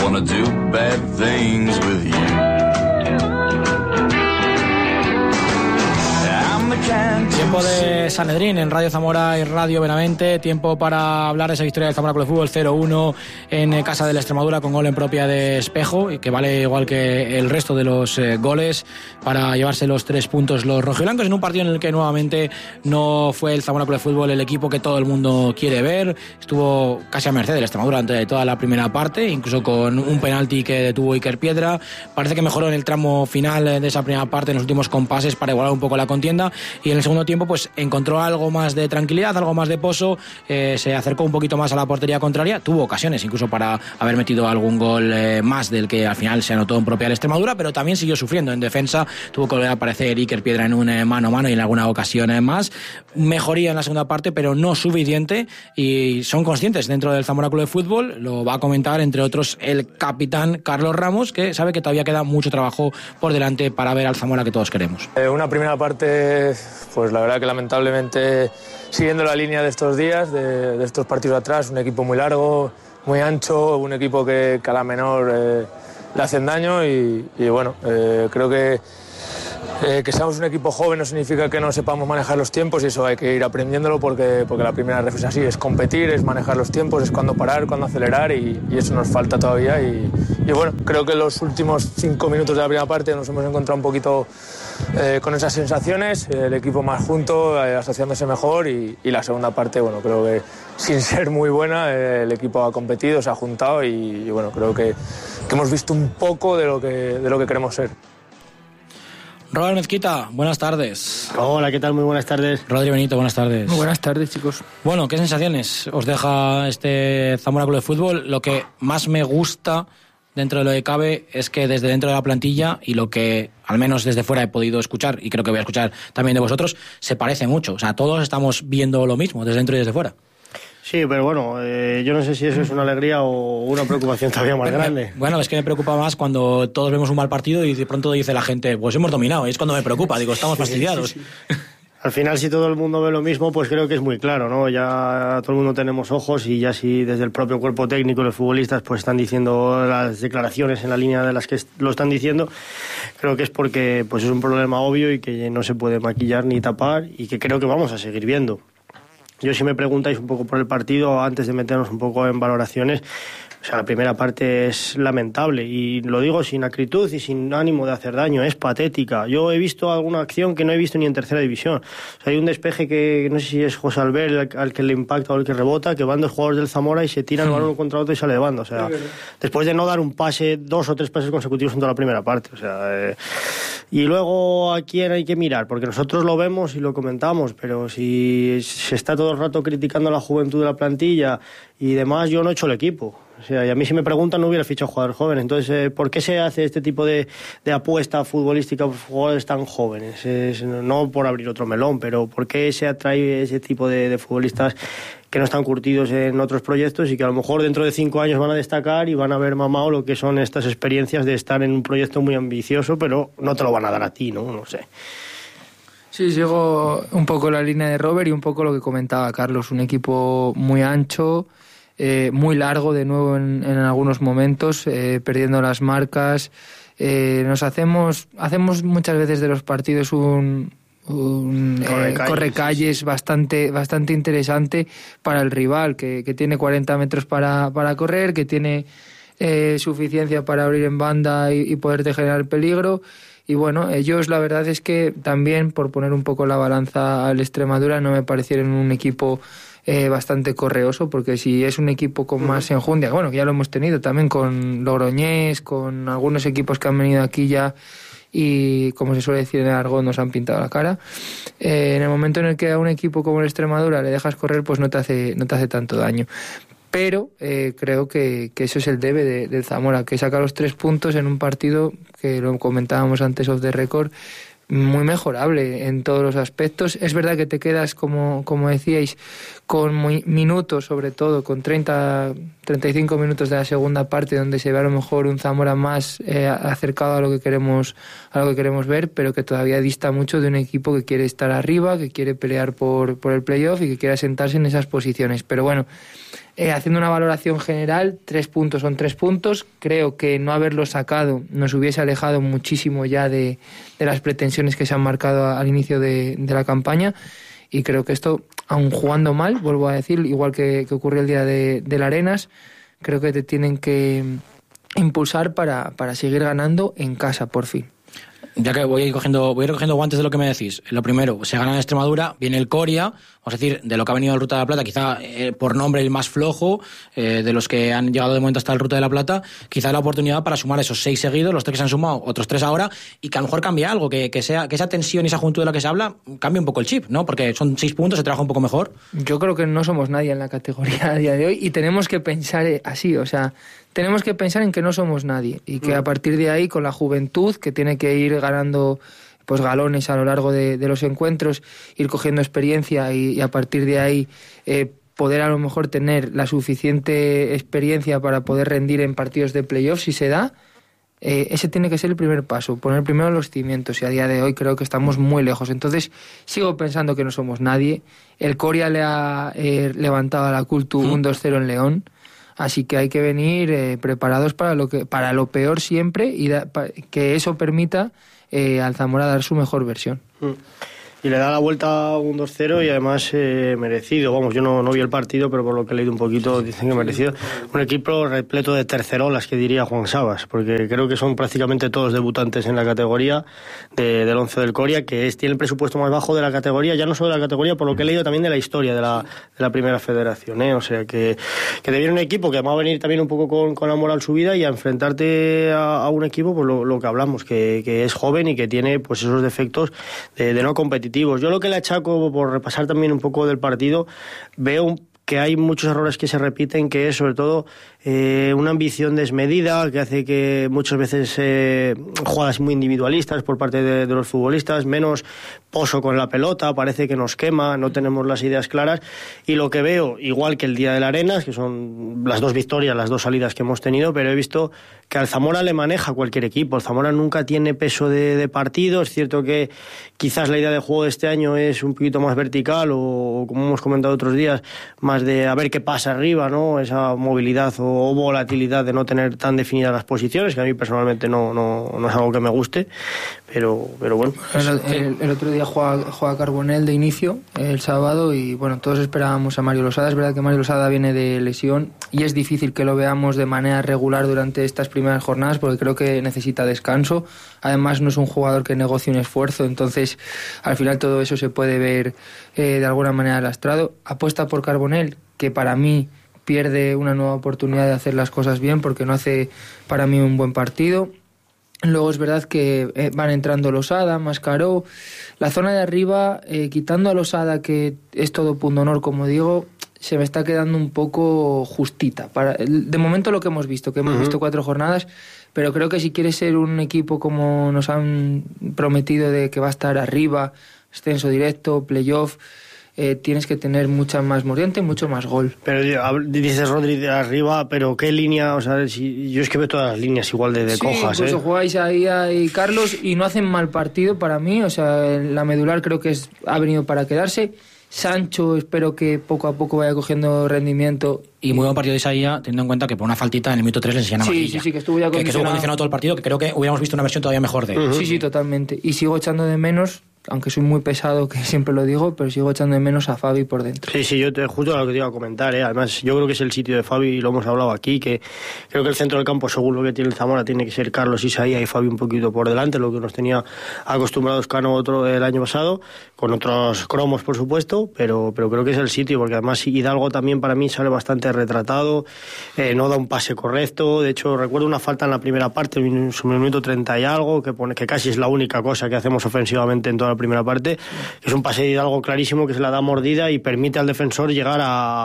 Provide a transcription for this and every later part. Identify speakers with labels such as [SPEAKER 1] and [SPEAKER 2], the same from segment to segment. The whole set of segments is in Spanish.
[SPEAKER 1] gonna do bad things with you.
[SPEAKER 2] Tiempo de Sanedrín en Radio Zamora y Radio Benavente. Tiempo para hablar de esa victoria del Zamora Club de Fútbol 0-1 en casa de la Extremadura con gol en propia de Espejo, y que vale igual que el resto de los goles para llevarse los 3 puntos los rojiblancos en un partido en el que nuevamente no fue el Zamora Club de Fútbol el equipo que todo el mundo quiere ver. Estuvo casi a merced de la Extremadura durante toda la primera parte, incluso con un penalti que detuvo Iker Piedra. Parece que mejoró en el tramo final de esa primera parte, en los últimos compases, para igualar un poco la contienda, y en el segundo tiempo pues encontró algo más de tranquilidad, algo más de pozo, se acercó un poquito más a la portería contraria, tuvo ocasiones incluso para haber metido algún gol más del que al final se anotó en propia la Extremadura, pero también siguió sufriendo en defensa. Tuvo que volver a aparecer Iker Piedra en un mano a mano y en alguna ocasión más. Mejoría en la segunda parte, pero no suficiente, y son conscientes dentro del Zamora Club de Fútbol. Lo va a comentar entre otros el capitán Carlos Ramos, que sabe que todavía queda mucho trabajo por delante para ver al Zamora que todos queremos.
[SPEAKER 3] Una primera parte, pues la verdad que lamentablemente, siguiendo la línea de estos días, de estos partidos atrás, un equipo muy largo, muy ancho, un equipo que a la menor le hacen daño, y bueno, creo que seamos un equipo joven no significa que no sepamos manejar los tiempos, y eso hay que ir aprendiéndolo, porque la primera ref es así, es competir, es manejar los tiempos, es cuándo parar, cuándo acelerar, y eso nos falta todavía, y bueno, creo que en los últimos 5 minutos de la primera parte nos hemos encontrado un poquito con esas sensaciones, el equipo más junto, asociándose mejor, y la segunda parte, bueno, creo que sin ser muy buena, el equipo ha competido, se ha juntado, y bueno, creo que hemos visto un poco de lo que queremos ser.
[SPEAKER 2] Robert Mezquita, buenas tardes.
[SPEAKER 4] Hola, ¿qué tal? Muy buenas tardes.
[SPEAKER 2] Rodri Benito, buenas tardes.
[SPEAKER 4] Muy buenas tardes, chicos.
[SPEAKER 2] Bueno, ¿qué sensaciones os deja este Zamora Club de Fútbol? Lo que más me gusta dentro de lo que cabe es que desde dentro de la plantilla, y lo que al menos desde fuera he podido escuchar, y creo que voy a escuchar también de vosotros, se parece mucho. O sea, todos estamos viendo lo mismo desde dentro y desde fuera.
[SPEAKER 4] Sí, pero bueno, yo no sé si eso es una alegría o una preocupación todavía más grande.
[SPEAKER 2] Bueno, es que me preocupa más cuando todos vemos un mal partido y de pronto dice la gente, pues hemos dominado, y es cuando me preocupa, digo, estamos fastidiados.
[SPEAKER 4] Sí. Al final, si todo el mundo ve lo mismo, pues creo que es muy claro, ¿no? Ya todo el mundo tenemos ojos, y ya si desde el propio cuerpo técnico los futbolistas pues están diciendo las declaraciones en la línea de las que lo están diciendo, creo que es porque pues es un problema obvio y que no se puede maquillar ni tapar, y que creo que vamos a seguir viendo. Yo, si me preguntáis un poco por el partido, antes de meternos un poco en valoraciones, o sea, la primera parte es lamentable, y lo digo sin acritud y sin ánimo de hacer daño, es patética. Yo he visto alguna acción que no he visto ni en tercera división. O sea, hay un despeje que no sé si es José Albert al que le impacta o el que rebota, que van 2 jugadores del Zamora y se tiran el balón contra otro y sale de banda. O sea, después de no dar un pase, 2 o 3 pases consecutivos en toda la primera parte. O sea, y luego, ¿a quién hay que mirar? Porque nosotros lo vemos y lo comentamos, pero si se está todo el rato criticando la juventud de la plantilla y demás, yo no he hecho el equipo. O sea, y a mí, si me preguntan, no hubiera fichado jugadores jóvenes. Entonces, ¿por qué se hace este tipo de apuesta futbolística por jugadores tan jóvenes? No por abrir otro melón, pero ¿por qué se atrae ese tipo de futbolistas que no están curtidos en otros proyectos y que a lo mejor dentro de 5 años van a destacar y van a haber mamado lo que son estas experiencias de estar en un proyecto muy ambicioso, pero no te lo van a dar a ti, ¿no? No sé.
[SPEAKER 5] Sí, sigo un poco la línea de Robert y un poco lo que comentaba Carlos. Un equipo muy ancho, muy largo de nuevo en algunos momentos, perdiendo las marcas. Nos hacemos muchas veces de los partidos un correcalles bastante interesante para el rival, que tiene 40 metros para correr, que tiene suficiencia para abrir en banda y poderte generar peligro. Y bueno, ellos, la verdad es que también, por poner un poco la balanza al Extremadura, no me parecieron un equipo bastante correoso, porque si es un equipo con más enjundia, bueno, que ya lo hemos tenido también con Logroñés, con algunos equipos que han venido aquí ya y, como se suele decir en el argot, nos han pintado la cara. En el momento en el que a un equipo como el Extremadura le dejas correr, pues no te hace tanto daño. Pero creo que eso es el debe del Zamora, que saca los 3 puntos en un partido que lo comentábamos antes off the record, muy mejorable en todos los aspectos. Es verdad que te quedas, como decíais, con minutos, sobre todo con 35 minutos de la segunda parte, donde se ve a lo mejor un Zamora más acercado a lo que queremos ver, pero que todavía dista mucho de un equipo que quiere estar arriba, que quiere pelear por el playoff y que quiere asentarse en esas posiciones. Pero bueno, haciendo una valoración general, 3 puntos son 3 puntos. Creo que no haberlo sacado nos hubiese alejado muchísimo ya de las pretensiones que se han marcado al inicio de la campaña. Y creo que esto, aun jugando mal, vuelvo a decir, igual que ocurrió el día del Arenas, creo que te tienen que impulsar para seguir ganando en casa, por fin.
[SPEAKER 2] Ya que voy a ir cogiendo guantes de lo que me decís. Lo primero, se gana en Extremadura, viene el Coria, vamos a decir, de lo que ha venido el Ruta de la Plata, quizá por nombre el más flojo, de los que han llegado de momento hasta el Ruta de la Plata, quizá la oportunidad para sumar esos 6 seguidos, los 3 que se han sumado, otros 3 ahora, y que a lo mejor cambie algo, que esa tensión y esa juventud de la que se habla, cambie un poco el chip, ¿no? Porque son 6 puntos, se trabaja un poco mejor.
[SPEAKER 5] Yo creo que no somos nadie en la categoría a día de hoy y tenemos que pensar así, o sea, tenemos que pensar en que no somos nadie y que a partir de ahí, con la juventud que tiene que ir ganando pues galones a lo largo de los encuentros, ir cogiendo experiencia y a partir de ahí poder a lo mejor tener la suficiente experiencia para poder rendir en partidos de playoff si se da, ese tiene que ser el primer paso, poner primero los cimientos, y a día de hoy creo que estamos muy lejos. Entonces sigo pensando que no somos nadie. El Coria le ha levantado a la Cultu un 2-0 en León. Así que hay que venir preparados para lo peor siempre y que eso permita al Zamora dar su mejor versión.
[SPEAKER 4] Y le da la vuelta un 2-0 y además merecido. Vamos, yo no vi el partido, pero por lo que he leído un poquito dicen que merecido. Un equipo repleto de tercerolas, que diría Juan Sabas, porque creo que son prácticamente todos debutantes en la categoría del 11 del Coria, que tiene el presupuesto más bajo de la categoría, ya no solo de la categoría, por lo que he leído también de la historia de la primera federación. O sea, que te viene un equipo que va a venir también un poco con la moral subida y a enfrentarte a un equipo, pues lo que hablamos, que es joven y que tiene pues esos defectos de no competir. Yo lo que le achaco, por repasar también un poco del partido, veo que hay muchos errores que se repiten, que es sobre todo una ambición desmedida que hace que muchas veces jugadas muy individualistas por parte de los futbolistas, menos pozo con la pelota, parece que nos quema, no tenemos las ideas claras, y lo que veo, igual que el día del Arenas, que son las 2 victorias, las 2 salidas que hemos tenido, pero he visto que al Zamora le maneja cualquier equipo. El Zamora nunca tiene peso de partido. Es cierto que quizás la idea de juego de este año es un poquito más vertical o como hemos comentado otros días, más de a ver qué pasa arriba, ¿no? Esa movilidad o volatilidad de no tener tan definidas las posiciones, que a mí personalmente no es algo que me guste, pero bueno.
[SPEAKER 5] El otro día juega Carbonell de inicio, el sábado, y bueno, todos esperábamos a Mario Losada. Es verdad que Mario Losada viene de lesión y es difícil que lo veamos de manera regular durante estas primeras jornadas, porque creo que necesita descanso. Además, no es un jugador que negocie un esfuerzo, entonces al final todo eso se puede ver de alguna manera lastrado. Apuesta por Carbonell, que para mí pierde una nueva oportunidad de hacer las cosas bien, porque no hace para mí un buen partido. Luego es verdad que van entrando Losada, Mascaró. La zona de arriba, quitando a Losada, que es todo pundonor, como digo, se me está quedando un poco justita. De momento lo que hemos visto 4 jornadas, pero creo que si quieres ser un equipo como nos han prometido, de que va a estar arriba, ascenso directo, playoff, tienes que tener mucha más moriente, mucho más gol.
[SPEAKER 4] Pero dices, Rodri, de arriba, pero ¿qué línea? O sea, yo es que veo todas las líneas igual de cojas.
[SPEAKER 5] Sí, incluso jugáis ahí Carlos y no hacen mal partido para mí. O sea, la medular creo que ha venido para quedarse. Sancho, espero que poco a poco vaya cogiendo rendimiento.
[SPEAKER 2] Y muy buen partido de Isaías, teniendo en cuenta que por una faltita en el minuto 3 le enseñan amarilla.
[SPEAKER 5] Sí, que estuvo ya
[SPEAKER 2] condicionado todo el partido, que creo que hubiéramos visto una versión todavía mejor de él.
[SPEAKER 5] Sí, totalmente. Y sigo echando de menos, aunque soy muy pesado, que siempre lo digo, pero sigo echando de menos a Fabi por dentro. Sí,
[SPEAKER 4] yo justo lo que te iba a comentar, Además, yo creo que es el sitio de Fabi, y lo hemos hablado aquí, que creo que el centro del campo, según lo que tiene el Zamora, tiene que ser Carlos, Isaías y Fabi un poquito por delante, lo que nos tenía acostumbrados Cano el año pasado, con otros cromos, por supuesto, pero creo que es el sitio, porque además Hidalgo también para mí sale bastante retratado, no da un pase correcto. De hecho, recuerdo una falta en la primera parte, en el minuto 30 y algo, que casi es la única cosa que hacemos ofensivamente en toda la primera parte, que es un pase de Hidalgo clarísimo que se la da mordida y permite al defensor llegar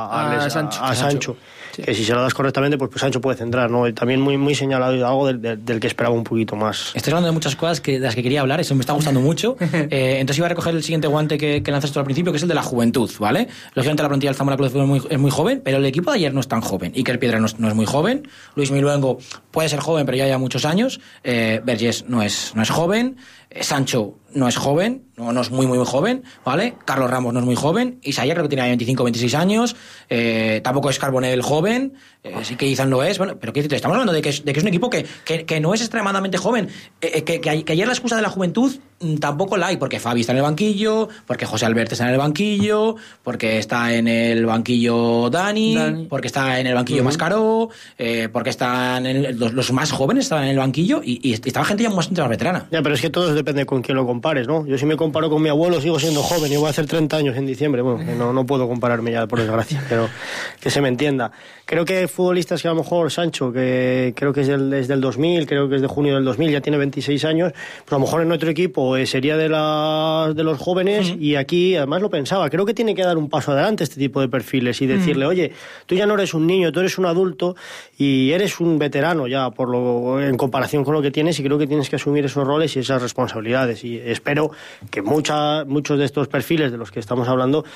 [SPEAKER 4] a Sancho. Sí. Que si se lo das correctamente, pues Sancho puede centrar, ¿no? Y también muy señalado Hidalgo del que esperaba un poquito más.
[SPEAKER 2] Estoy hablando de muchas cosas de las que quería hablar, eso me está gustando mucho. Entonces iba a recoger el siguiente guante que lanzaste al principio, que es el de la juventud, ¿vale? Lógicamente la plantilla del Zamora Club de Fútbol es muy joven, pero el equipo de ayer no es tan joven. Iker Piedra no es muy joven, Luis Miluengo puede ser joven, pero ya lleva muchos años, Vergés no es joven, Sancho no es joven, no es muy joven, ¿vale? Carlos Ramos no es muy joven, Isaías creo que tiene 25 26 años, tampoco es Carbonell joven, sí que Izan lo es, bueno, pero ¿qué dices? Estamos hablando de que es un equipo que no es extremadamente joven, que ayer la excusa de la juventud tampoco la hay, porque Fabi está en el banquillo, porque José Alberto está en el banquillo, porque está en el banquillo Dani. Porque está en el banquillo Mascaró, porque están los más jóvenes estaban en el banquillo y estaba gente ya bastante más veterana.
[SPEAKER 4] Ya, pero es que todo depende con quién lo compares, ¿no? Yo si me comparo con mi abuelo sigo siendo joven y voy a hacer 30 años en diciembre. Bueno, no puedo compararme ya, por desgracia, pero que se me entienda. Creo que futbolistas que a lo mejor Sancho, que creo que es del 2000, creo que es de junio del 2000, ya tiene 26 años, pues a lo mejor en otro equipo sería de los jóvenes y aquí además lo pensaba. Creo que tiene que dar un paso adelante este tipo de perfiles y decirle, oye, tú ya no eres un niño, tú eres un adulto y eres un veterano ya en comparación con lo que tienes, y creo que tienes que asumir esos roles y esas responsabilidades, y espero que muchos de estos perfiles de los que estamos hablando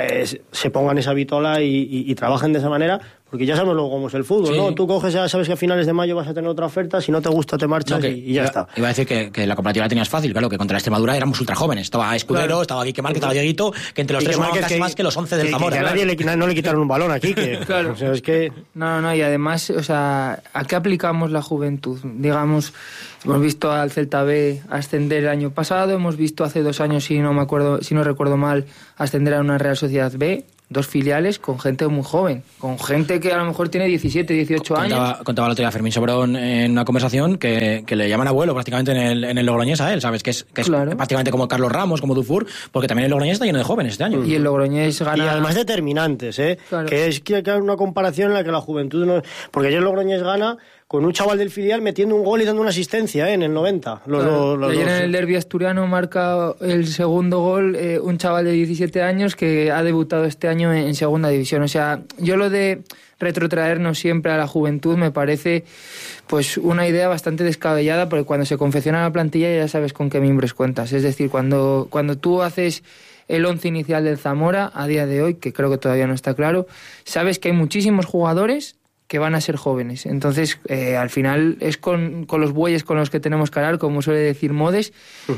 [SPEAKER 4] se pongan esa vitola y trabajen de esa manera, porque ya sabemos luego cómo es el fútbol, ¿no? Tú coges, ya sabes que a finales de mayo vas a tener otra oferta, si no te gusta te marchas y ya está.
[SPEAKER 2] Iba a decir que la comparativa la tenías fácil, claro, que contra la Extremadura éramos ultra jóvenes, estaba Escudero, estaba Quique Márquez, estaba Dieguito, que entre los tres son casi más que los 11 del Zamora.
[SPEAKER 4] Que a nadie no le quitaron un balón aquí, que
[SPEAKER 5] claro.
[SPEAKER 4] O sea, es que...
[SPEAKER 5] No, y además, o sea, ¿a qué aplicamos la juventud? Digamos, hemos visto al Celta B ascender el año pasado, hemos visto hace 2 años, si no recuerdo mal, ascender a una Real Sociedad B, 2 filiales con gente muy joven, con gente que a lo mejor tiene 17, 18 años.
[SPEAKER 2] Contaba el otro día Fermín Sobrón en una conversación que le llaman abuelo prácticamente en el Logroñés a él, ¿sabes? Que es claro, prácticamente como Carlos Ramos, como Dufour, porque también el Logroñés está lleno de jóvenes este año.
[SPEAKER 5] Y el Logroñés gana...
[SPEAKER 4] Y además determinantes, Claro. Que hay una comparación en la que la juventud no... Porque ayer el Logroñés gana con un chaval del filial metiendo un gol y dando una asistencia en el 90.
[SPEAKER 5] Ayer en el derbi asturiano marca el segundo gol un chaval de 17 años que ha debutado este año en segunda división. O sea, yo lo de retrotraernos siempre a la juventud me parece pues una idea bastante descabellada, porque cuando se confecciona la plantilla ya sabes con qué mimbres cuentas. Es decir, cuando tú haces el 11 inicial del Zamora a día de hoy, que creo que todavía no está claro, sabes que hay muchísimos jugadores que van a ser jóvenes. Entonces, al final es con los bueyes con los que tenemos que hablar, como suele decir Modes,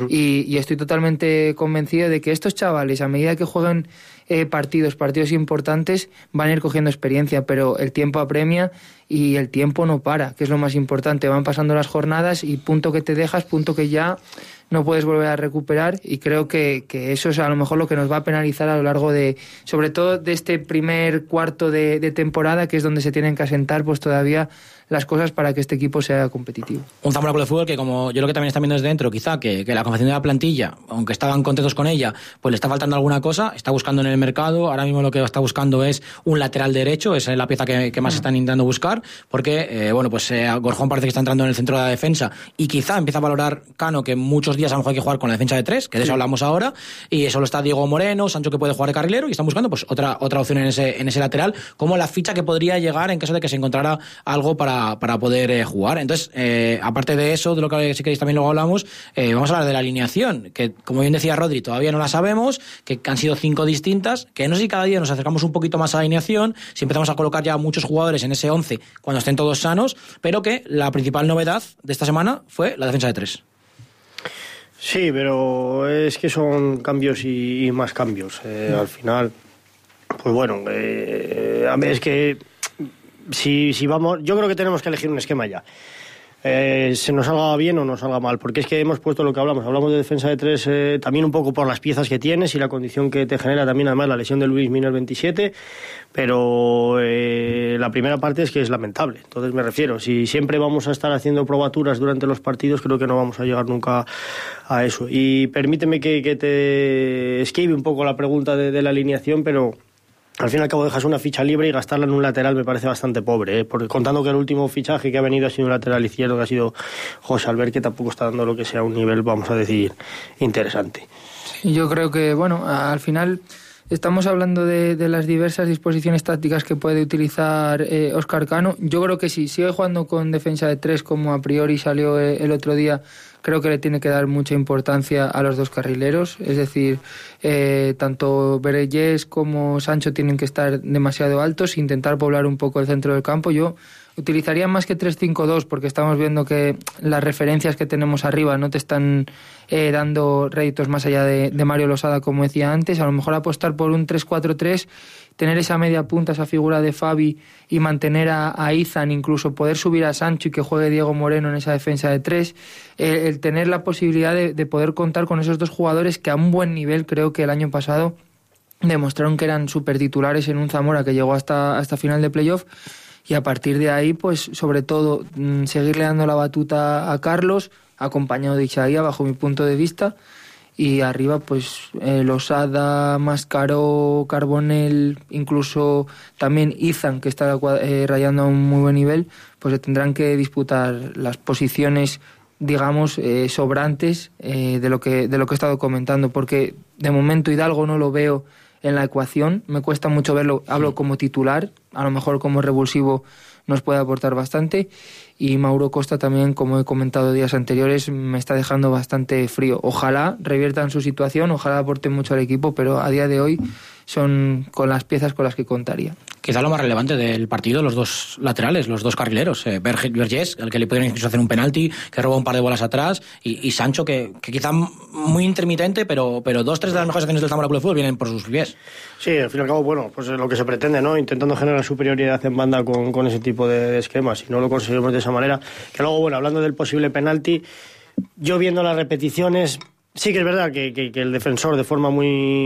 [SPEAKER 5] y estoy totalmente convencido de que estos chavales, a medida que jueguen partidos importantes, van a ir cogiendo experiencia, pero el tiempo apremia y el tiempo no para, que es lo más importante. Van pasando las jornadas y punto que te dejas, punto que ya no puedes volver a recuperar, y creo que eso es a lo mejor lo que nos va a penalizar a lo largo sobre todo de este primer cuarto de temporada, que es donde se tienen que asentar pues todavía las cosas para que este equipo sea competitivo.
[SPEAKER 2] Un Zamora Club de Fútbol que, como yo lo que también están viendo desde dentro, quizá que la confección de la plantilla, aunque estaban contentos con ella, pues le está faltando alguna cosa, está buscando en el mercado, ahora mismo lo que está buscando es un lateral derecho, esa es la pieza que más están intentando buscar, porque Gorjón parece que está entrando en el centro de la defensa, y quizá empieza a valorar Cano, que muchos días a lo mejor hay que jugar con la defensa de 3, que de eso hablamos ahora, y solo está Diego Moreno, Sancho, que puede jugar de carrilero, y están buscando pues otra opción en ese lateral, como la ficha que podría llegar en caso de que se encontrara algo para poder jugar. Entonces, aparte de eso, de lo que si queréis también luego hablamos, vamos a hablar de la alineación, que como bien decía Rodri, todavía no la sabemos, que han sido 5 distintas, que no sé si cada día nos acercamos un poquito más a la alineación, si empezamos a colocar ya muchos jugadores en ese 11 cuando estén todos sanos, pero que la principal novedad de esta semana fue la defensa de 3.
[SPEAKER 4] Sí, pero es que son cambios y más cambios. Al final, pues bueno, a mí es que si vamos, yo creo que tenemos que elegir un esquema ya. Se nos salga bien o nos salga mal, porque es que hemos puesto lo que hablamos de defensa de 3, también un poco por las piezas que tienes y la condición que te genera también, además, la lesión de Luis Miner 27, pero la primera parte es que es lamentable. Entonces me refiero, si siempre vamos a estar haciendo probaturas durante los partidos, creo que no vamos a llegar nunca a eso. Y permíteme que te esquive un poco la pregunta de la alineación, pero al fin y al cabo dejas una ficha libre y gastarla en un lateral me parece bastante pobre, porque contando que el último fichaje que ha venido ha sido un lateral izquierdo, que ha sido José Albert, que tampoco está dando lo que sea un nivel, vamos a decir, interesante.
[SPEAKER 5] Yo creo que, bueno, al final estamos hablando de las diversas disposiciones tácticas que puede utilizar Óscar Cano. Yo creo que si sigue jugando con defensa de 3, como a priori salió el otro día, creo que le tiene que dar mucha importancia a los 2 carrileros, es decir, tanto Berellés como Sancho tienen que estar demasiado altos, intentar poblar un poco el centro del campo. Yo Utilizaría más que 3-5-2 porque estamos viendo que las referencias que tenemos arriba no te están dando réditos más allá de Mario Losada, como decía antes. A lo mejor apostar por un 3-4-3, tener esa media punta, esa figura de Fabi y mantener a Izan, incluso poder subir a Sancho y que juegue Diego Moreno en esa defensa de 3, el tener la posibilidad de poder contar con esos dos jugadores que a un buen nivel, creo que el año pasado demostraron que eran súper titulares en un Zamora que llegó hasta final de playoff. Y a partir de ahí, pues sobre todo, seguirle dando la batuta a Carlos, acompañado de Isaía, bajo mi punto de vista. Y arriba, pues Losada, Mascaró, Carbonell, incluso también Izan, que está rayando a un muy buen nivel, pues se tendrán que disputar las posiciones, digamos, sobrantes de lo que he estado comentando. Porque de momento Hidalgo no lo veo en la ecuación, me cuesta mucho verlo, hablo como titular, a lo mejor como revulsivo nos puede aportar bastante, y Mauro Costa también, como he comentado días anteriores, me está dejando bastante frío. Ojalá reviertan su situación, ojalá aporten mucho al equipo, pero a día de hoy son con las piezas con las que contaría.
[SPEAKER 2] Quizá lo más relevante del partido, los dos laterales, los dos carrileros, Vergés, al que le pudieron incluso hacer un penalti, que robó un par de bolas atrás, y Sancho, que quizá muy intermitente, pero 2-3 de las mejores acciones del Zamora Club de Fútbol vienen por sus pies.
[SPEAKER 4] Sí, al fin y al cabo, bueno, pues es lo que se pretende, ¿no? Intentando generar superioridad en banda con ese tipo de esquemas, y no lo conseguimos de esa manera. Que luego, bueno, hablando del posible penalti, yo viendo las repeticiones, sí que es verdad que el defensor de forma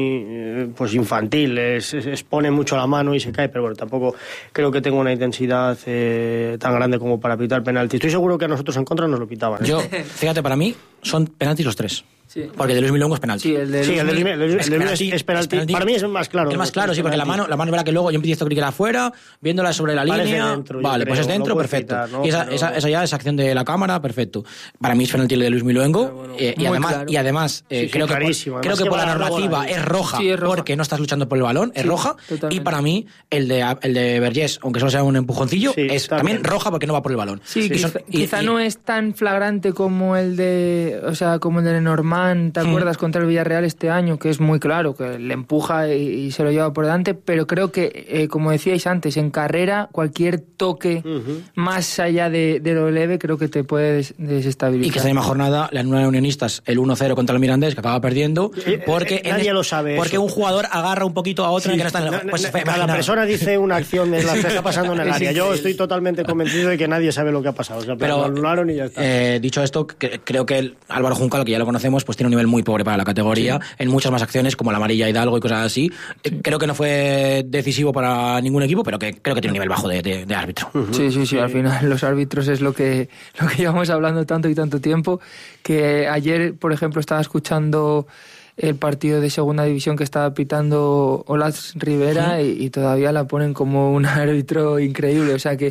[SPEAKER 4] muy pues infantil expone mucho la mano y se cae, pero bueno, tampoco creo que tenga una intensidad tan grande como para pitar penalti. Estoy seguro que a nosotros en contra nos lo pitaban.
[SPEAKER 2] Yo, fíjate, para mí son penaltis los tres.
[SPEAKER 5] Sí.
[SPEAKER 2] Porque el de Luis Milongo es penalti.
[SPEAKER 5] Sí, el de
[SPEAKER 4] Luis es penalti. Para mí es más claro.
[SPEAKER 2] Es más claro, sí, porque la mano es verdad que luego yo empiezo a creer que era afuera, viéndola sobre la línea.
[SPEAKER 4] Dentro,
[SPEAKER 2] vale, pues es dentro, perfecto. Quitar, ¿no? Y esa ya es acción de la cámara, perfecto. Para mí es penalti el de Luis Milongo. Bueno, y además creo que por la normativa es roja, sí, es roja, porque no estás luchando por el balón, es roja. Totalmente. Y para mí el de Vergés, aunque solo sea un empujoncillo, es también roja porque no va por el balón.
[SPEAKER 5] Sí, quizá no es tan flagrante como el de Lenormand, ¿te acuerdas? Contra el Villarreal este año, que es muy claro, que le empuja y se lo lleva por delante, pero creo que, como decíais antes, en carrera, cualquier toque más allá de lo leve, creo que te puede desestabilizar.
[SPEAKER 2] Y que esta misma jornada le anulan a Unionistas el 1-0 contra el Mirandés, que acaba perdiendo, porque
[SPEAKER 4] nadie lo sabe.
[SPEAKER 2] Porque
[SPEAKER 4] eso.
[SPEAKER 2] Un jugador agarra un poquito a otro, sí, y que no está en el... Pues,
[SPEAKER 4] cada persona dice una acción de la que está pasando en el área. Yo estoy totalmente convencido de que nadie sabe lo que ha pasado. O sea, pero lo anularon y ya está.
[SPEAKER 2] Dicho esto, creo que Álvaro Juncal, que ya lo conocemos, pues tiene un nivel muy pobre para la categoría, en muchas más acciones como la amarilla Hidalgo y cosas así. Creo que no fue decisivo para ningún equipo, pero que creo que tiene un nivel bajo de árbitro.
[SPEAKER 5] Sí, al final los árbitros es lo que llevamos hablando tanto y tanto tiempo, que ayer, por ejemplo, estaba escuchando el partido de segunda división que estaba pitando Olaz Rivera y todavía la ponen como un árbitro increíble, o sea que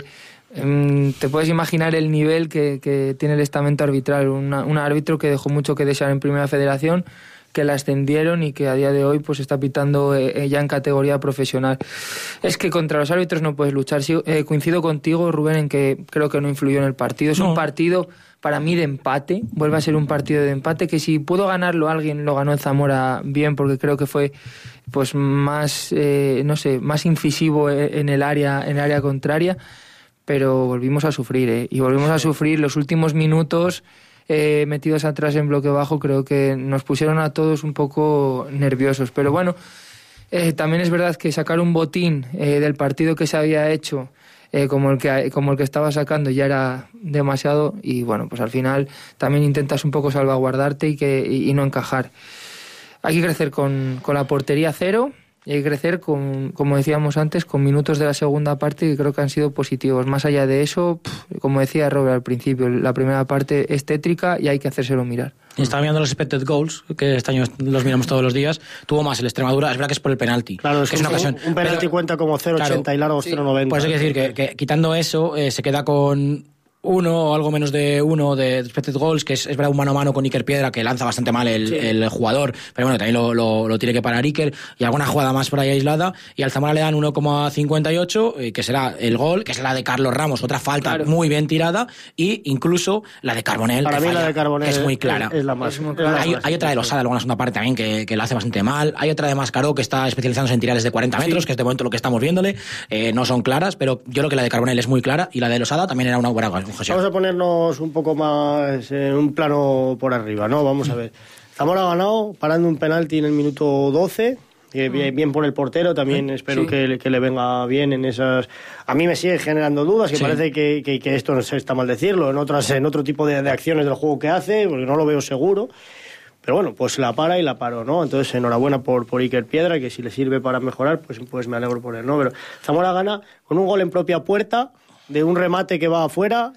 [SPEAKER 5] te puedes imaginar el nivel que tiene el estamento arbitral, un árbitro que dejó mucho que desear en Primera Federación, que la ascendieron y que a día de hoy pues está pitando ya en categoría profesional. Es que contra los árbitros no puedes luchar. Sí, coincido contigo, Rubén, en que creo que no influyó en el partido. Es un partido para mí de empate, vuelve a ser un partido de empate, que si pudo ganarlo alguien, lo ganó el Zamora bien, porque creo que fue pues más más incisivo en el área contraria, pero volvimos a sufrir, y volvimos a sufrir los últimos minutos. Metidos atrás en bloque bajo, creo que nos pusieron a todos un poco nerviosos, pero bueno, también es verdad que sacar un botín del partido que se había hecho, como el que estaba sacando, ya era demasiado, y bueno, pues al final también intentas un poco salvaguardarte y no encajar. Hay que crecer con la portería cero. Y hay que crecer, como decíamos antes, con minutos de la segunda parte que creo que han sido positivos. Más allá de eso, como decía Robert al principio, la primera parte es tétrica y hay que hacérselo mirar.
[SPEAKER 2] Y estaba mirando los expected goals, que este año los miramos todos los días. Tuvo más el Extremadura, es verdad que es por el penalti.
[SPEAKER 4] Claro, es que es una ocasión. Un penalti cuenta como 0,80 y largo 0,90.
[SPEAKER 2] Por eso quiero decir que quitando eso, se queda con 1 o algo menos de 1 de expected goals, que es verdad un mano a mano con Iker Piedra, que lanza bastante mal el jugador, pero bueno, también lo tiene que parar Iker, y alguna jugada más por ahí aislada, y al Zamora le dan 1,58, que será el gol, que es la de Carlos Ramos, otra falta muy bien tirada, y incluso la de Carbonell,
[SPEAKER 4] para mí la de Carbonell
[SPEAKER 2] es muy clara.
[SPEAKER 4] Es la más.
[SPEAKER 2] Hay otra de Losada, luego en la segunda parte también, que la hace bastante mal, hay otra de Mascaró, que está especializándose en tirales de 40 metros, que es de momento lo que estamos viéndole, no son claras, pero yo creo que la de Carbonell es muy clara, y la de Losada también era una buena ocasión.
[SPEAKER 4] Vamos a ponernos un poco más en un plano por arriba, ¿no? Vamos a ver. Zamora ha ganado parando un penalti en el minuto 12, bien por el portero, también espero que le venga bien en esas... A mí me sigue generando dudas, que parece que esto no está mal decirlo, en otro tipo de acciones del juego que hace, porque no lo veo seguro. Pero bueno, pues la para y la paró, ¿no? Entonces, enhorabuena por Iker Piedra, que si le sirve para mejorar, pues me alegro por él, ¿no? Pero Zamora gana con un gol en propia puerta, de un remate que va afuera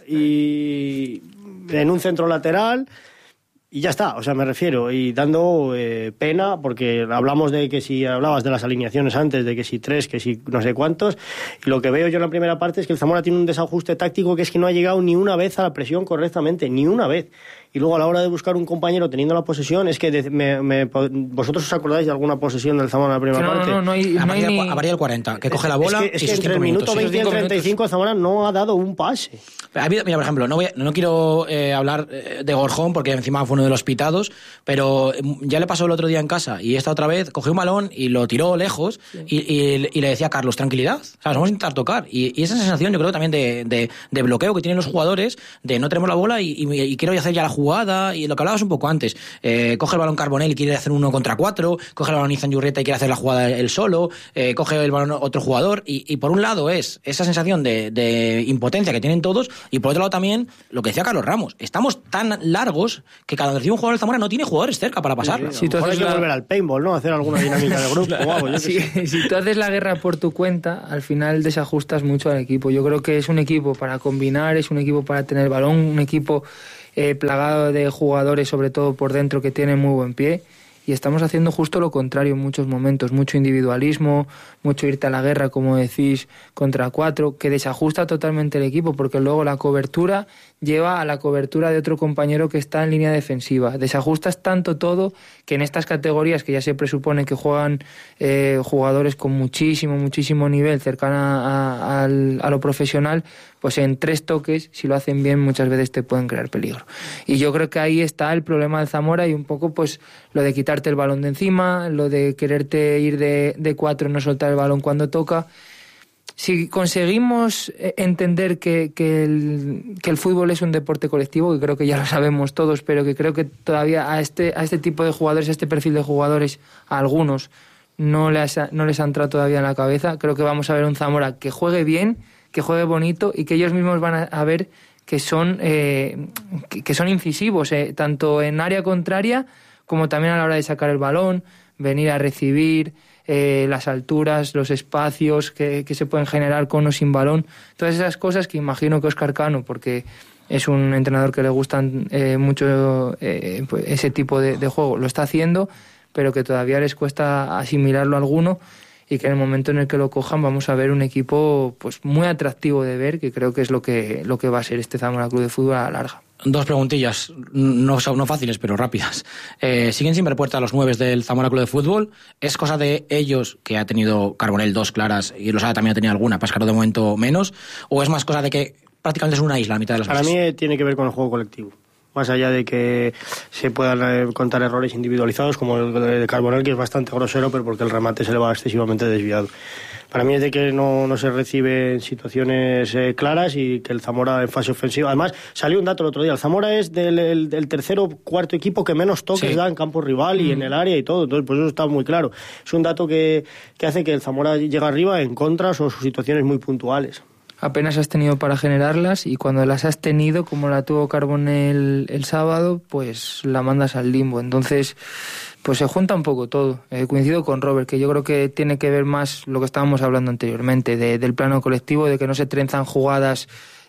[SPEAKER 4] y en un centro lateral y ya está, o sea, me refiero, y dando pena, porque hablamos de que si hablabas de las alineaciones antes, de que si 3, que si no sé cuántos, y lo que veo yo en la primera parte es que el Zamora tiene un desajuste táctico que es que no ha llegado ni una vez a la presión correctamente, ni una vez. Y luego a la hora de buscar un compañero teniendo la posesión, es que ¿vosotros os acordáis de alguna posesión del Zamora en la primera parte?
[SPEAKER 5] No hay
[SPEAKER 2] a partir del 40, que coge la bola
[SPEAKER 4] es que entre el minuto 20 y el 35 Zamora no ha dado un pase.
[SPEAKER 2] Mira, por ejemplo, no quiero hablar de Gorjón, porque encima fue uno de los pitados, pero ya le pasó el otro día en casa, y esta otra vez cogió un balón y lo tiró lejos, y le decía a Carlos, tranquilidad, ¿sabes? Vamos a intentar tocar. Y esa sensación, yo creo, también de bloqueo que tienen los jugadores, de no tenemos la bola y quiero hacer ya la jugada, y lo que hablabas un poco antes, coge el balón Carbonell y quiere hacer 1 contra 4, coge el balón Izan Yurrieta y quiere hacer la jugada él solo, coge el balón otro jugador, y por un lado es esa sensación de impotencia que tienen todos, y por otro lado también lo que decía Carlos Ramos, estamos tan largos que cada vez recibe un jugador del Zamora no tiene jugadores cerca para pasarla.
[SPEAKER 4] Sí, hay que volver al paintball, ¿no? Hacer alguna dinámica de grupo.
[SPEAKER 5] Si tú haces la guerra por tu cuenta, al final desajustas mucho al equipo. Yo creo que es un equipo para combinar, es un equipo para tener balón, un equipo plagado de jugadores, sobre todo por dentro, que tienen muy buen pie, y estamos haciendo justo lo contrario en muchos momentos, mucho individualismo, mucho irte a la guerra, como decís, contra 4, que desajusta totalmente el equipo, porque luego la cobertura lleva a la cobertura de otro compañero que está en línea defensiva. Desajustas tanto todo que en estas categorías, que ya se presupone que juegan jugadores con muchísimo nivel, cercana a lo profesional, pues en 3 toques, si lo hacen bien, muchas veces te pueden crear peligro. Y yo creo que ahí está el problema del Zamora, y un poco pues lo de quitarte el balón de encima, lo de quererte ir de 4 y no soltar el balón cuando toca. Si conseguimos entender que el fútbol es un deporte colectivo, que creo que ya lo sabemos todos, pero que creo que todavía a este tipo de jugadores, a este perfil de jugadores, a algunos no les ha entrado todavía en la cabeza, creo que vamos a ver un Zamora que juegue bien, que juegue bonito, y que ellos mismos van a ver que son incisivos, tanto en área contraria como también a la hora de sacar el balón, venir a recibir, las alturas, los espacios que se pueden generar con o sin balón, todas esas cosas que imagino que Óscar Cano, porque es un entrenador que le gustan mucho pues ese tipo de juego, lo está haciendo, pero que todavía les cuesta asimilarlo a alguno, y que en el momento en el que lo cojan vamos a ver un equipo pues muy atractivo de ver, que creo que es lo que va a ser este Zamora Club de Fútbol a la larga.
[SPEAKER 2] 2 preguntillas, no fáciles, pero rápidas. ¿Siguen sin ver puerta a los 9 del Zamora Club de Fútbol? ¿Es cosa de ellos, que ha tenido Carbonell 2 claras y Losada también ha tenido alguna, Pascaro de momento menos? ¿O es más cosa de que prácticamente es una isla a mitad de las
[SPEAKER 4] Para mí tiene que ver con el juego colectivo. Más allá de que se puedan contar errores individualizados, como el de Carbonell, que es bastante grosero, pero porque el remate se le va excesivamente desviado. Para mí es de que no se reciben situaciones claras, y que el Zamora en fase ofensiva... Además, salió un dato el otro día. El Zamora es del tercer o cuarto equipo que menos toques da en campo rival y en el área y todo. Entonces, pues eso está muy claro. Es un dato que hace que el Zamora llegue arriba en contras o sus situaciones muy puntuales.
[SPEAKER 5] Apenas has tenido para generarlas, y cuando las has tenido, como la tuvo Carbonell el sábado, pues la mandas al limbo. Entonces, pues se junta un poco todo. Coincido con Robert, que yo creo que tiene que ver más lo que estábamos hablando anteriormente, del plano colectivo, de que no se trenzan jugadas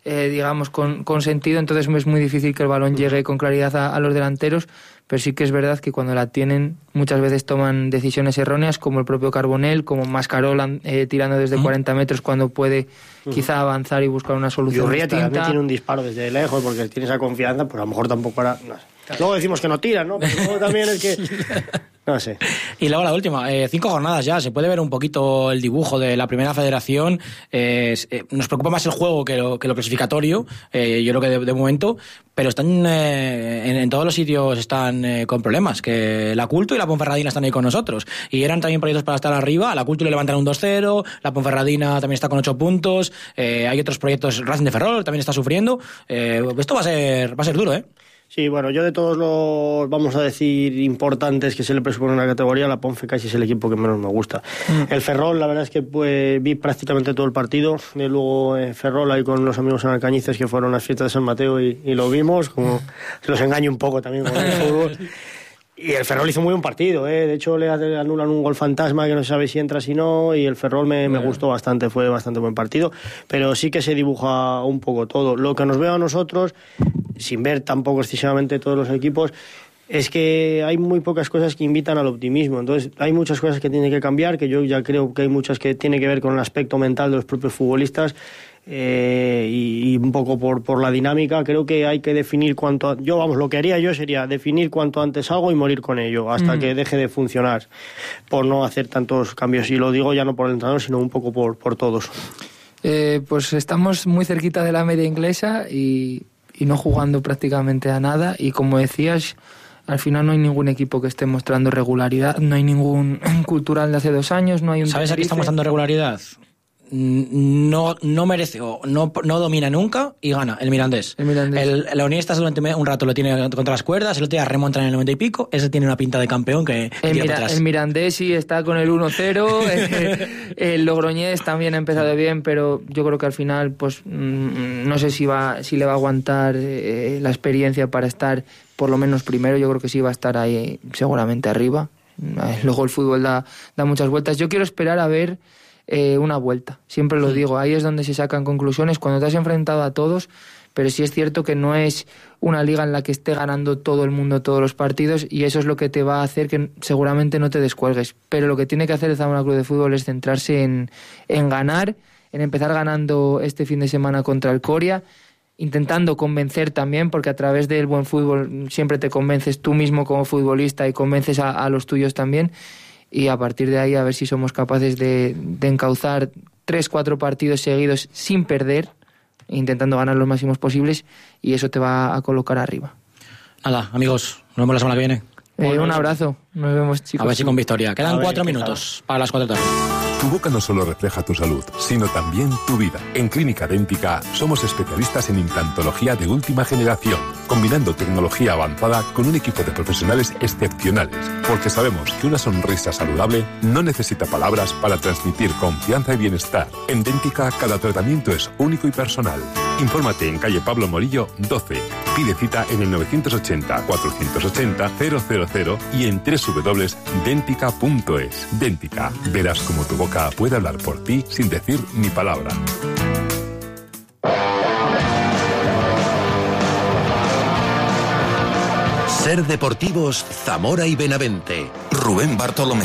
[SPEAKER 5] digamos, con sentido, entonces es muy difícil que el balón llegue con claridad a los delanteros, pero sí que es verdad que cuando la tienen muchas veces toman decisiones erróneas, como el propio Carbonell, como Mascarol tirando desde 40 metros cuando puede quizá avanzar y buscar una solución
[SPEAKER 4] Urrieta
[SPEAKER 5] distinta.
[SPEAKER 4] también tiene un disparo desde lejos porque tiene esa confianza, pues a lo mejor tampoco era... No sé. Luego decimos que no tira, ¿no? Pero luego también es que... No sé.
[SPEAKER 2] Y luego la última, 5 jornadas ya, se puede ver un poquito el dibujo de la primera federación. Nos preocupa más el juego que lo clasificatorio, yo creo que de momento, pero están en todos los sitios están con problemas, que la Culto y la Ponferradina están ahí con nosotros, y eran también proyectos para estar arriba. La Culto le levantan un 2-0, la Ponferradina también está con 8 puntos, hay otros proyectos, Racing de Ferrol también está sufriendo. Esto va a ser duro, ¿eh?
[SPEAKER 4] Sí, bueno, yo de todos los, vamos a decir, importantes que se le presupone una categoría, la Ponfe casi es el equipo que menos me gusta. El Ferrol, la verdad es que pues, vi prácticamente todo el partido, y luego Ferrol ahí con los amigos en Alcañices que fueron a las fiestas de San Mateo y lo vimos, como se los engaño un poco también con el fútbol. Y el Ferrol hizo muy buen partido, de hecho le anulan un gol fantasma que no se sabe si entra, si no, y el Ferrol me gustó bastante, fue bastante buen partido, pero sí que se dibuja un poco todo. Lo que nos veo a nosotros, sin ver tampoco excesivamente todos los equipos, es que hay muy pocas cosas que invitan al optimismo. Entonces hay muchas cosas que tienen que cambiar, que yo ya creo que hay muchas que tienen que ver con el aspecto mental de los propios futbolistas, y un poco por la dinámica. Creo que hay que definir lo que haría yo sería definir cuanto antes algo y morir con ello hasta que deje de funcionar, por no hacer tantos cambios, y lo digo ya no por el entrenador sino un poco por todos.
[SPEAKER 5] Pues estamos muy cerquita de la media inglesa y no jugando prácticamente a nada, y como decías, al final no hay ningún equipo que esté mostrando regularidad, no hay ningún Cultural de hace 2 años, no hay un...
[SPEAKER 2] ¿Sabes a qué está mostrando regularidad? No merece o no domina nunca y gana el Mirandés. La Unionistas durante un rato lo tiene contra las cuerdas, el otro día remontan en el 90 y pico. Ese tiene una pinta de campeón que
[SPEAKER 5] el Mirandés sí está con el 1-0. El Logroñés también ha empezado bien, pero yo creo que al final pues no sé si le va a aguantar la experiencia para estar por lo menos primero. Yo creo que sí va a estar ahí seguramente arriba. Luego el fútbol da muchas vueltas. Yo quiero esperar a ver una vuelta, siempre lo digo, ahí es donde se sacan conclusiones cuando te has enfrentado a todos, pero sí es cierto que no es una liga en la que esté ganando todo el mundo todos los partidos, y eso es lo que te va a hacer que seguramente no te descuelgues, pero lo que tiene que hacer el Zamora Club de Fútbol es centrarse en ganar, en empezar ganando este fin de semana contra el Coria, intentando convencer también, porque a través del buen fútbol siempre te convences tú mismo como futbolista y convences a los tuyos también. Y a partir de ahí a ver si somos capaces de encauzar 3-4 partidos seguidos sin perder, intentando ganar los máximos posibles, y eso te va a colocar arriba.
[SPEAKER 2] Nada, amigos, nos vemos la semana que viene.
[SPEAKER 5] Un abrazo, nos vemos, chicos.
[SPEAKER 2] A ver si con victoria. Quedan 4 minutos para las 4 de la tarde.
[SPEAKER 6] Tu boca no solo refleja tu salud, sino también tu vida. En Clínica Dèntica somos especialistas en implantología de última generación, combinando tecnología avanzada con un equipo de profesionales excepcionales, porque sabemos que una sonrisa saludable no necesita palabras para transmitir confianza y bienestar. En Dèntica cada tratamiento es único y personal. Infórmate en calle Pablo Morillo 12. Pide cita en el 980 480 000 y en www.dentica.es. Dèntica, verás cómo tu boca puede hablar por ti sin decir ni palabra.
[SPEAKER 7] Ser Deportivos, Zamora y Benavente. Rubén Bartolomé.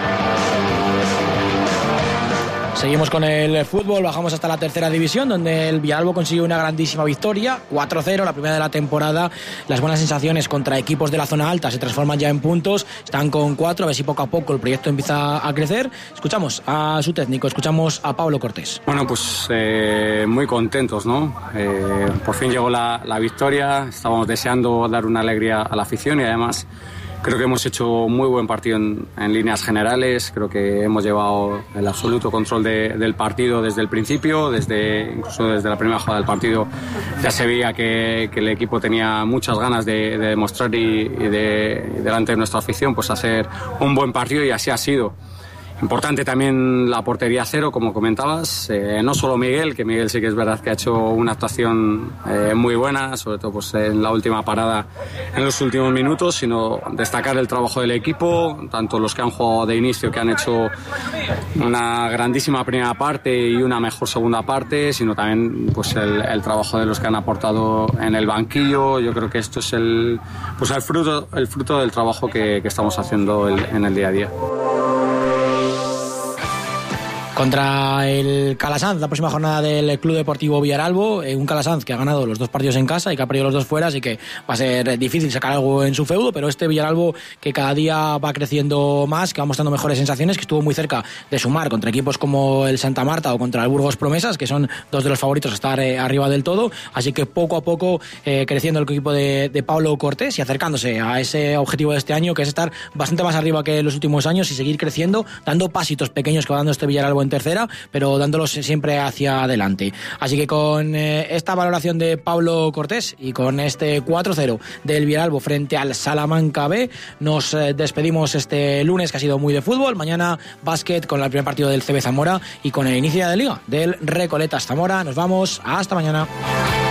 [SPEAKER 2] Seguimos con el fútbol, bajamos hasta la tercera división, donde el Villalbo consiguió una grandísima victoria, 4-0, la primera de la temporada. Las buenas sensaciones contra equipos de la zona alta se transforman ya en puntos, están con 4, a ver si poco a poco el proyecto empieza a crecer. Escuchamos a su técnico, escuchamos a Pablo Cortés.
[SPEAKER 8] Bueno, pues muy contentos, ¿no? Por fin llegó la victoria, estábamos deseando dar una alegría a la afición y además creo que hemos hecho muy buen partido en líneas generales. Creo que hemos llevado el absoluto control del partido desde el principio, incluso desde la primera jugada del partido ya se veía que el equipo tenía muchas ganas de demostrar y delante de nuestra afición pues hacer un buen partido, y así ha sido. Importante también la portería cero, como comentabas, no solo Miguel, que Miguel sí que es verdad que ha hecho una actuación muy buena, sobre todo pues en la última parada en los últimos minutos, sino destacar el trabajo del equipo, tanto los que han jugado de inicio, que han hecho una grandísima primera parte y una mejor segunda parte, sino también pues el trabajo de los que han aportado en el banquillo. Yo creo que esto es el fruto del trabajo que estamos haciendo en el día a día.
[SPEAKER 2] Contra el Calasanz, la próxima jornada del Club Deportivo Villaralbo, un Calasanz que ha ganado los 2 partidos en casa y que ha perdido los 2 fuera, así que va a ser difícil sacar algo en su feudo, pero este Villaralbo que cada día va creciendo más, que va mostrando mejores sensaciones, que estuvo muy cerca de sumar contra equipos como el Santa Marta o contra el Burgos Promesas, que son 2 de los favoritos a estar arriba del todo, así que poco a poco creciendo el equipo de Pablo Cortés y acercándose a ese objetivo de este año, que es estar bastante más arriba que en los últimos años y seguir creciendo, dando pasitos pequeños que va dando este Villaralbo en tercera, pero dándolos siempre hacia adelante. Así que con esta valoración de Pablo Cortés y con este 4-0 del Villaralbo frente al Salamanca B, nos despedimos este lunes, que ha sido muy de fútbol. Mañana básquet con el primer partido del CB Zamora y con el inicio de Liga del Recoletas Zamora. Nos vamos, hasta mañana.